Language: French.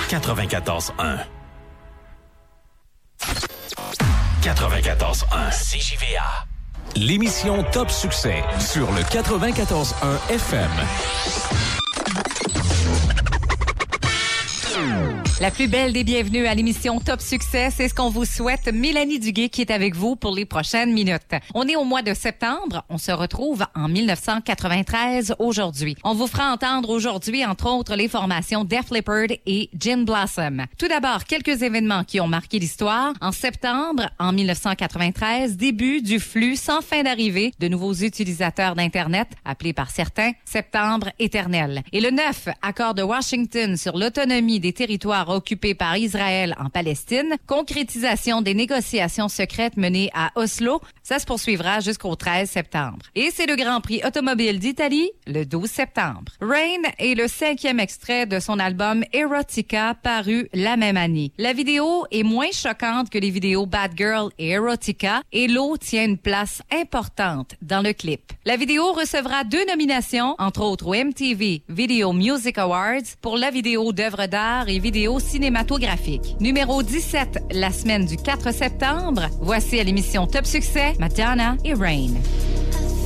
94.1. 94.1 CJVA. L'émission Top Succès sur le 94.1 FM. La plus belle des bienvenues à l'émission Top Succès, c'est ce qu'on vous souhaite. Mélanie Duguay qui est avec vous pour les prochaines minutes. On est au mois de septembre. On se retrouve en 1993 aujourd'hui. On vous fera entendre aujourd'hui, entre autres, les formations Def Leppard et Gin Blossom. Tout d'abord, quelques événements qui ont marqué l'histoire. En septembre, en 1993, début du flux sans fin d'arrivée de nouveaux utilisateurs d'Internet, appelé par certains Septembre éternel. Et le 9, accord de Washington sur l'autonomie des territoires occupés par Israël en Palestine, concrétisation des négociations secrètes menées à Oslo, ça se poursuivra jusqu'au 13 septembre. Et c'est le Grand Prix automobile d'Italie le 12 septembre. Rain est le 5e extrait de son album Erotica paru la même année. La vidéo est moins choquante que les vidéos Bad Girl et Erotica et l'eau tient une place importante dans le clip. La vidéo recevra 2 nominations, entre autres au MTV Video Music Awards pour la vidéo d'œuvre d'art et vidéo cinématographique. Numéro 17, la semaine du 4 septembre. Voici à l'émission Top Succès, Madonna et Rain.